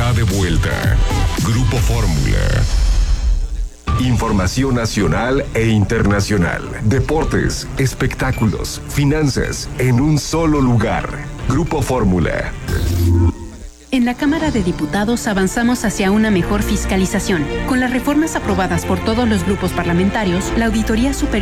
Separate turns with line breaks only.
está de vuelta. Grupo Fórmula. Información nacional e internacional. Deportes, espectáculos, finanzas, en un solo lugar. Grupo Fórmula.
En la Cámara de Diputados avanzamos hacia una mejor fiscalización. Con las reformas aprobadas por todos los grupos parlamentarios, la Auditoría Superior